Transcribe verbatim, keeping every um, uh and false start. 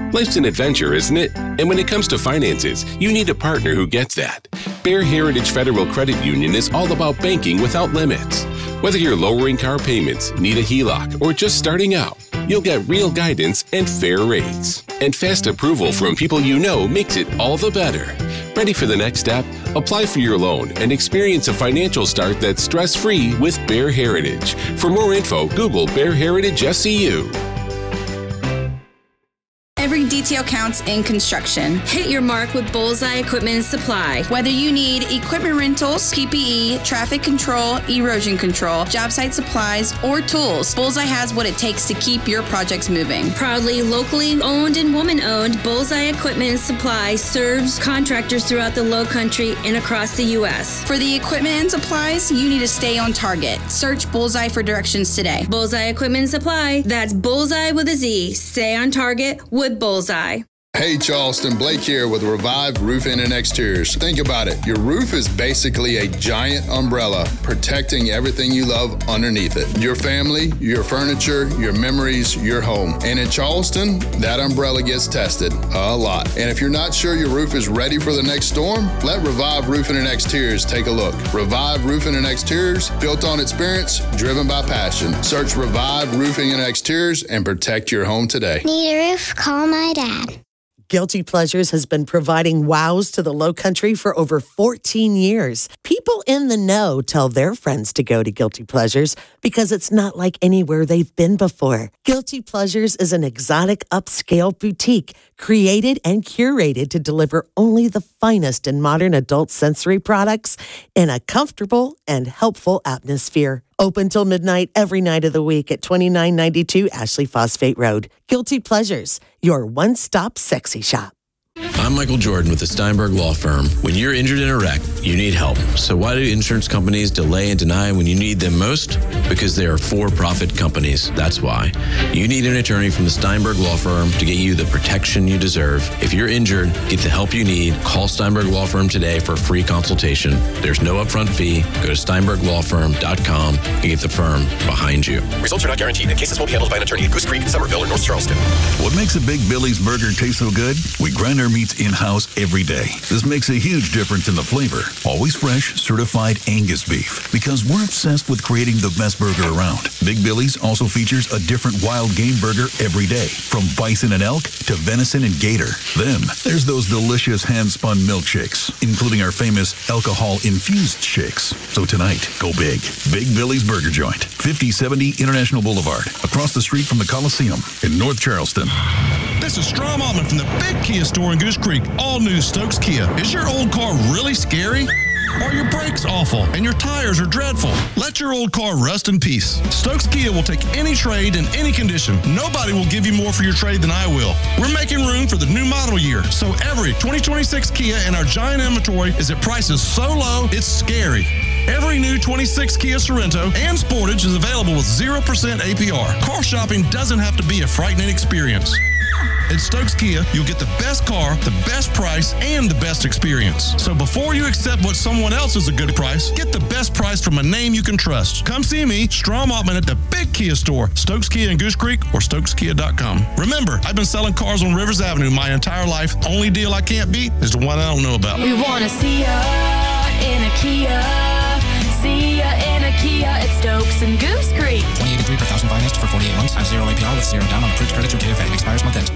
Life's an adventure, isn't it? And when it comes to finances, you need a partner who gets that. Bear Heritage Federal Credit Union is all about banking without limits. Whether you're lowering car payments, need a H E L O C, or just starting out, you'll get real guidance and fair rates. And fast approval from people you know makes it all the better. Ready for the next step? Apply for your loan and experience a financial start that's stress-free with Bear Heritage. For more info, Google Bear Heritage S C U. Every detail counts in construction. Hit your mark with Bullseye Equipment and Supply. Whether you need equipment rentals, P P E, traffic control, erosion control, job site supplies, or tools, Bullseye has what it takes to keep your projects moving. Proudly locally owned and woman-owned, Bullseye Equipment and Supply serves contractors throughout the Low Country and across the U S. For the equipment and supplies, you need to stay on target. Search Bullseye for directions today. Bullseye Equipment and Supply. That's Bullseye with a Z. Stay on target with Bullseye. Hey Charleston, Blake here with Revive Roofing and Exteriors. Think about it. Your roof is basically a giant umbrella protecting everything you love underneath it. Your family, your furniture, your memories, your home. And in Charleston, that umbrella gets tested a lot. And if you're not sure your roof is ready for the next storm, let Revive Roofing and Exteriors take a look. Revive Roofing and Exteriors, built on experience, driven by passion. Search Revive Roofing and Exteriors and protect your home today. Need a roof? Call my dad. Guilty Pleasures has been providing wows to the Low Country for over fourteen years. People in the know tell their friends to go to Guilty Pleasures because it's not like anywhere they've been before. Guilty Pleasures is an exotic upscale boutique created and curated to deliver only the finest in modern adult sensory products in a comfortable and helpful atmosphere. Open till midnight every night of the week at twenty-nine ninety-two Ashley Phosphate Road. Guilty Pleasures, your one-stop sexy shop. I'm Michael Jordan with the Steinberg Law Firm. When you're injured in a wreck, you need help. So why do insurance companies delay and deny when you need them most? Because they are for-profit companies. That's why. You need an attorney from the Steinberg Law Firm to get you the protection you deserve. If you're injured, get the help you need. Call Steinberg Law Firm today for a free consultation. There's no upfront fee. Go to steinberg law firm dot com and get the firm behind you. Results are not guaranteed, and cases will be handled by an attorney in Goose Creek, Somerville, or North Charleston. What makes a Big Billy's burger taste so good? We grind our meats in-house every day. This makes a huge difference in the flavor. Always fresh, certified Angus beef, because we're obsessed with creating the best burger around. Big Billy's also features a different wild game burger every day, from bison and elk to venison and gator. Then there's those delicious hand-spun milkshakes, including our famous alcohol-infused shakes. So tonight, go big. Big Billy's Burger Joint, fifty seventy International Boulevard, across the street from the Coliseum in North Charleston. This is Strom Altman from the Big Kia Store in Goose Creek. All new Stokes Kia. Is your old car really scary? Are your brakes awful and your tires are dreadful? Let your old car rest in peace. Stokes Kia will take any trade in any condition. Nobody will give you more for your trade than I will. We're making room for the new model year, so every twenty twenty-six Kia in our giant inventory is at prices so low, it's scary. Every new twenty-six Kia Sorento and Sportage is available with zero percent A P R. Car shopping doesn't have to be a frightening experience. At Stokes Kia, you'll get the best car, the best price, and the best experience. So before you accept what someone else is a good price, get the best price from a name you can trust. Come see me, Strom Altman, at the Big Kia Store, Stokes Kia in Goose Creek, or stokes kia dot com. Remember, I've been selling cars on Rivers Avenue my entire life. Only deal I can't beat is the one I don't know about. We want to see ya in a Kia. See ya in a Kia at Stokes and Goose Creek. twenty eighty-three per thousand financed for forty-eight months. Has zero A P R with zero down on approved credit through K F A. Expires month end.